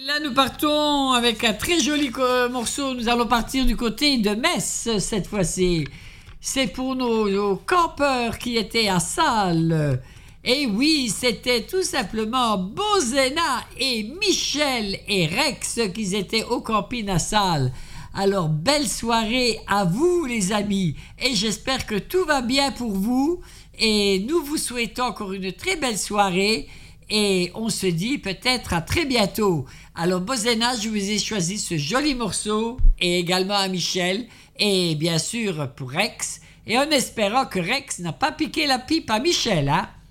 Là, nous partons avec un très joli morceau. Nous allons partir du côté de Metz cette fois-ci. C'est pour nos campeurs qui étaient à Salles. Et oui, c'était tout simplement Bozena et Michel et Rex qui étaient au camping à Salles. Alors, belle soirée à vous les amis. Et j'espère que tout va bien pour vous. Et nous vous souhaitons encore une très belle soirée. Et on se dit peut-être à très bientôt. Alors Bozena, je vous ai choisi ce joli morceau. Et également à Michel. Et bien sûr pour Rex. Et en espérant que Rex n'a pas piqué la pipe à Michel, hein.